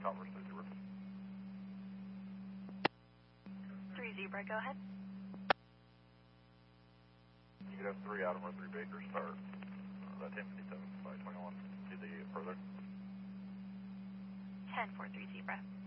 Commerce 3 Zebra. 3 Zebra, go ahead. You could have 3 Adam or 3 Baker start. That 1057 by 21. See the further. 10-4-3 Zebra.